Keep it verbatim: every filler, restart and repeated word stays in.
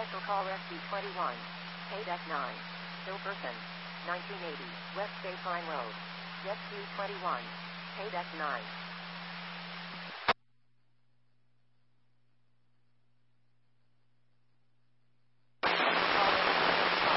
Special call S B twenty-one. Paid F nine. Hilperson. nineteen eighty. West Baseline Road. Jet Q twenty-one. Paid F nine.